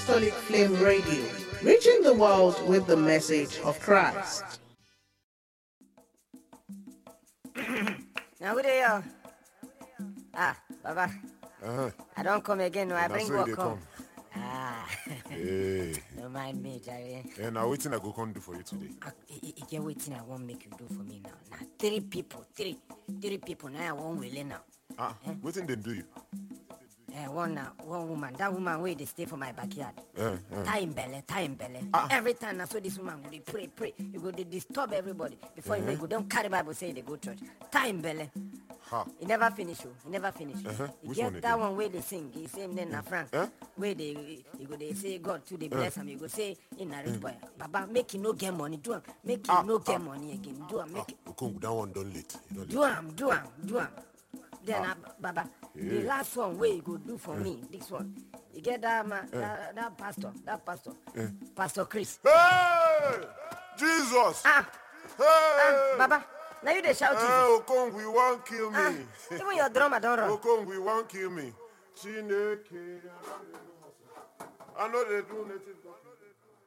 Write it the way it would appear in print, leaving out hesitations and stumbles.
Apostolic Flame Radio, reaching the world with the message of Christ. Now, good day, y'all. Baba. I don't come again, no. I bring work home. Hey. Don't mind me, Jerry. And now, waiting I go come do for you today. Again, waiting I won't make you do for me now. Now, three people now I won't will now. Waiting they do you. One woman, that woman where they stay for my backyard. Time belly. Every time I saw this woman, they pray. You go to disturb everybody before you go. Don't carry Bible say they go church. Time belly. He never finish you. He get that one where they sing. He same name na Frank. Where they say God to the bless him. You go say in a rich boy. Baba make you no get money. Do him. Make you no get money again. Do him. Make that one done late. Do him. Then Baba, the last one where you go do for me, this one. You get that man, that pastor, Pastor Chris. Hey! Jesus! Baba, now you they shout Jesus. Hey, Okong, we won't kill me. Even your drummer don't run. Okong, we won't kill me. I know they do native.